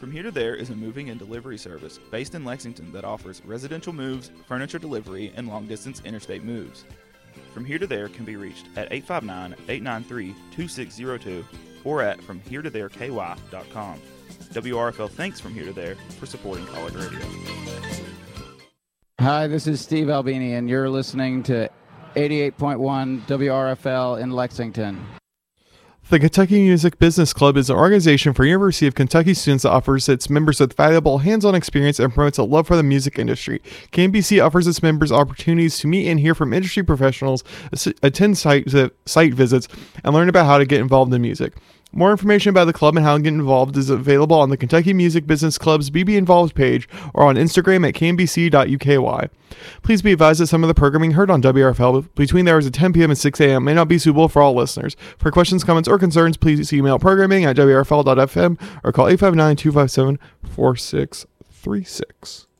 From Here to There is a moving and delivery service based in Lexington that offers residential moves, furniture delivery, and long-distance interstate moves. From Here to There can be reached at 859-893-2602 or at FromHereToThereKY.com. WRFL thanks From Here to There for supporting College Radio. Hi, this is Steve Albini, and you're listening to 88.1 WRFL in Lexington. The Kentucky Music Business Club is an organization for University of Kentucky students that offers its members with valuable hands-on experience and promotes a love for the music industry. KMBC offers its members opportunities to meet and hear from industry professionals, attend site visits, and learn about how to get involved in music. More information about the club and how to get involved is available on the Kentucky Music Business Club's BB Involved page or on Instagram at kmbc.uky. Please be advised that some of the programming heard on WRFL between the hours of 10 p.m. and 6 a.m. may not be suitable for all listeners. For questions, comments, or concerns, please email programming at wrfl.fm or call 859-257-4636.